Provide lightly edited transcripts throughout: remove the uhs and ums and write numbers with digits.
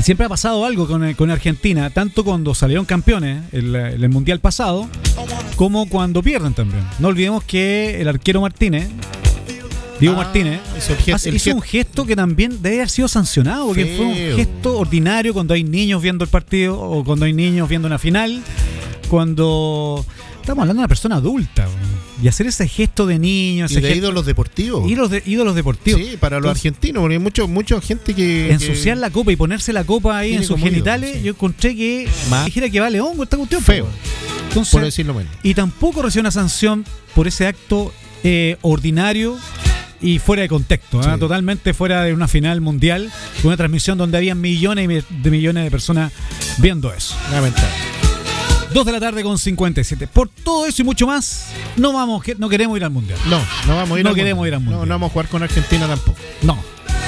siempre ha pasado algo con Argentina, tanto cuando salieron campeones en el Mundial pasado, como cuando pierden también. No olvidemos que el arquero Martínez, Diego Martínez, hizo un gesto que también debe haber sido sancionado, porque fue un gesto ordinario cuando hay niños viendo el partido o cuando hay niños viendo una final, cuando estamos hablando de una persona adulta. Y hacer ese gesto de niños, y de ídolos deportivos. Ídolos deportivos. Sí, para los argentinos, porque hay mucha gente que ensuciar la copa y ponerse la copa ahí en sus genitales, yo encontré que dijera que vale hongo esta cuestión. Feo. Entonces, por decirlo menos. Y tampoco recibió una sanción por ese acto ordinario y fuera de contexto, sí. Totalmente fuera de una final mundial, una transmisión donde había millones de personas viendo eso. Lamentable. 2 de la tarde con 57. Por todo eso y mucho más, no queremos ir al mundial. No vamos a ir no al queremos mundial. Ir al mundial. No vamos a jugar con Argentina tampoco. No.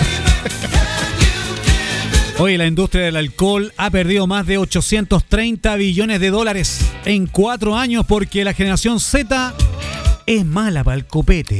Hoy la industria del alcohol ha perdido más de 830 billones de dólares en 4 años porque la generación Z es mala para el copete.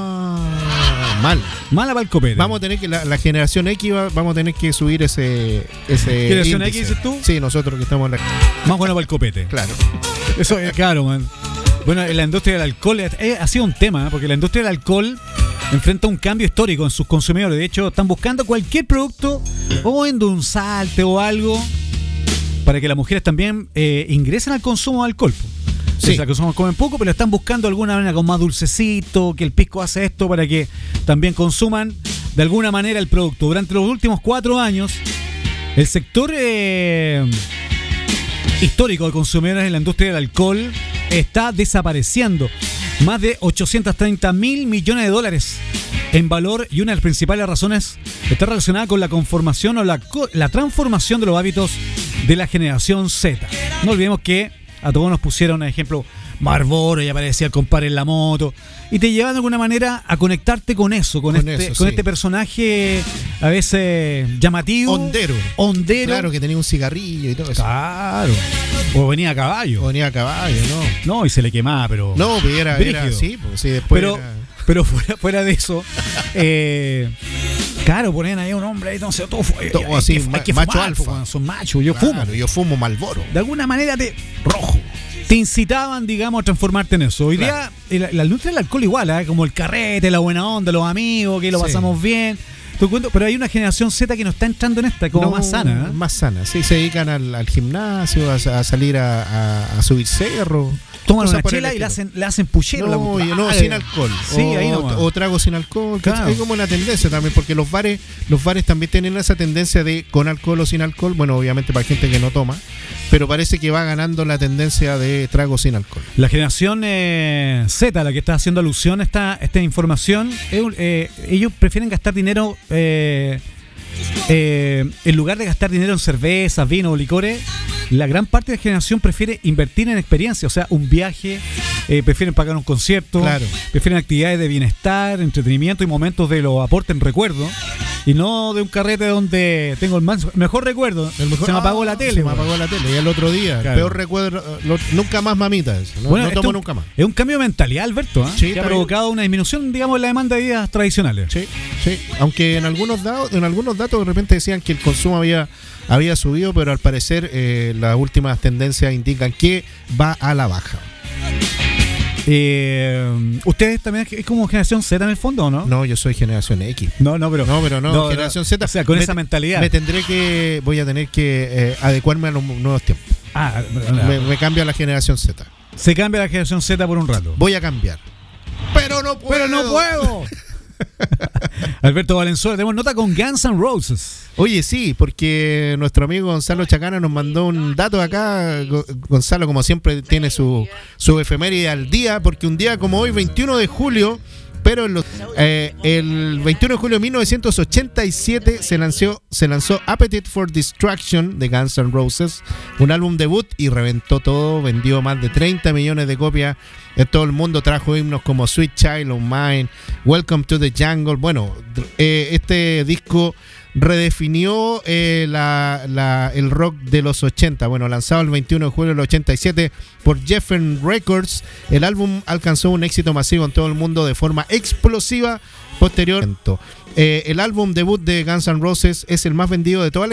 Mala para el copete. Vamos a tener que, la generación X, vamos a tener que subir ese ¿Generación índice. X dices tú? Sí, nosotros que estamos en la... Más bueno para el copete. Claro. Eso es claro, man. Bueno, la industria del alcohol ha sido un tema, porque la industria del alcohol enfrenta un cambio histórico en sus consumidores. De hecho, están buscando cualquier producto o endulzante o algo para que las mujeres también ingresen al consumo de alcohol. Sí. O sea, que comen poco, pero están buscando de alguna manera con más dulcecito, que el pisco hace esto para que también consuman de alguna manera el producto. Durante los últimos 4 años, el sector histórico de consumidores en la industria del alcohol está desapareciendo. Más de 830 mil millones de dólares en valor, y una de las principales razones está relacionada con la conformación o la transformación de los hábitos de la generación Z. No olvidemos que a todos nos pusieron, por ejemplo, Marlboro, y aparecía el compadre en la moto, y te llevan de alguna manera a conectarte con eso, con este personaje a veces llamativo, hondero, claro, que tenía un cigarrillo y todo eso. Claro. O venía a caballo, ¿no? No, y se le quemaba, pero no, era sí, pues sí, después pero fuera de eso, claro, ponen ahí un hombre ahí, entonces todo así, hay que macho fumar, alfa. Son machos, yo fumo Marlboro. De alguna manera te incitaban, digamos, a transformarte en eso. Hoy día, la industria del alcohol igual, como el carrete, la buena onda, los amigos, que lo pasamos bien. Pero hay una generación Z que no está entrando en esta, como más sana. Más sana, sí, se dedican al gimnasio, a salir a subir cerro. Toman una chela y le hacen puchero. No, sin alcohol. Sí, ahí nomás. O trago sin alcohol. Claro. Hay como una tendencia también, porque los bares también tienen esa tendencia de con alcohol o sin alcohol. Bueno, obviamente para gente que no toma, pero parece que va ganando la tendencia de trago sin alcohol. La generación Z, a la que está haciendo alusión esta información, ellos prefieren gastar dinero en lugar de gastar dinero en cervezas, vino o licores. La gran parte de la generación prefiere invertir en experiencia, o sea, un viaje, prefieren pagar un concierto, claro. Prefieren actividades de bienestar, entretenimiento y momentos de lo aporten recuerdo, y no de un carrete donde tengo el mejor recuerdo, se me apagó la tele. Y el otro día, claro. Peor recuerdo, nunca más mamita eso, no tomo nunca más. Es un cambio de mentalidad, Alberto, sí, que ha provocado una disminución, digamos, en la demanda de bebidas tradicionales. Sí, aunque en algunos datos de repente decían que el consumo había subido, pero al parecer las últimas tendencias indican que va a la baja. ¿Ustedes también es como generación Z en el fondo o no? No, yo soy generación X. No, generación Z. O sea, con esa mentalidad. Voy a tener que adecuarme a los nuevos tiempos. Me cambio a la generación Z. Se cambia la generación Z por un rato. Voy a cambiar. Pero no puedo. Alberto Valenzuela, tenemos nota con Guns N' Roses. Oye, sí, porque nuestro amigo Gonzalo Chacana nos mandó un dato acá. Gonzalo, como siempre, tiene su efeméride al día, porque un día como hoy, 21 de julio, pero el 21 de julio de 1987 se lanzó Appetite for Destruction de Guns N' Roses, un álbum debut, y reventó todo, vendió más de 30 millones de copias en todo el mundo, trajo himnos como Sweet Child of Mine, Welcome to the Jungle. Bueno, este disco redefinió el rock de los 80. Bueno, lanzado el 21 de julio del 87 por Geffen Records, el álbum alcanzó un éxito masivo en todo el mundo de forma explosiva. Posterior, el álbum debut de Guns N' Roses es el más vendido de toda la